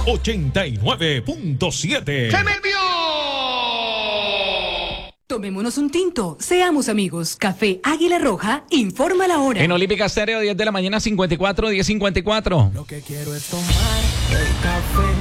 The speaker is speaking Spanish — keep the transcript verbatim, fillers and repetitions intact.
ochenta y nueve punto siete. ¡Se me vio! Tomémonos un tinto, seamos amigos. Café Águila Roja, informa la hora. En Olímpica Estéreo, diez de la mañana, cincuenta y cuatro, diez cincuenta y cuatro. Lo que quiero es tomar el café